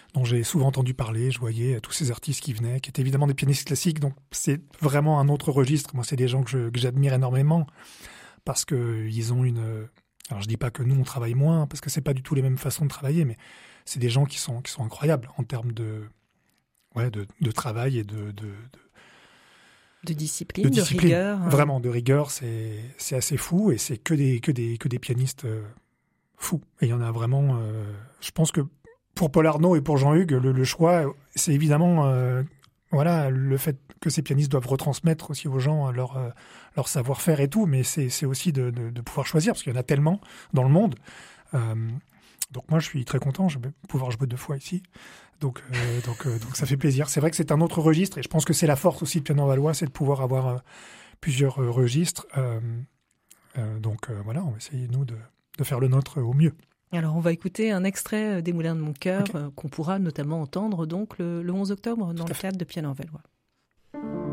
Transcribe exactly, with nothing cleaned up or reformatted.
dont j'ai souvent entendu parler. Je voyais tous ces artistes qui venaient, qui étaient évidemment des pianistes classiques, donc c'est vraiment un autre registre. Moi, c'est des gens que, je, que j'admire énormément parce qu'ils ont une... Alors, je dis pas que nous, on travaille moins, parce que c'est pas du tout les mêmes façons de travailler, mais c'est des gens qui sont, qui sont incroyables en termes de, ouais, de, de travail et de... de, de De discipline, de, de discipline. rigueur. Hein. Vraiment, de rigueur, c'est, c'est assez fou, et c'est que des, que des, que des pianistes euh, fous. Et il y en a vraiment... Euh, je pense que pour Paul Arnaud et pour Jean-Hugues, le, le choix, c'est évidemment euh, voilà, le fait que ces pianistes doivent retransmettre aussi aux gens leur, euh, leur savoir-faire et tout, mais c'est, c'est aussi de, de, de pouvoir choisir, parce qu'il y en a tellement dans le monde. Euh, donc moi, je suis très content, je vais pouvoir jouer deux fois ici. Donc, euh, donc, euh, donc ça fait plaisir. C'est vrai que c'est un autre registre, et je pense que c'est la force aussi de Piano en Valois, c'est de pouvoir avoir euh, plusieurs euh, registres. Euh, euh, donc euh, voilà, on va essayer, nous, de, de faire le nôtre au mieux. Alors, on va écouter un extrait des Moulins de mon cœur, Okay. euh, qu'on pourra notamment entendre donc le, le onze octobre dans le cadre de Piano en Valois.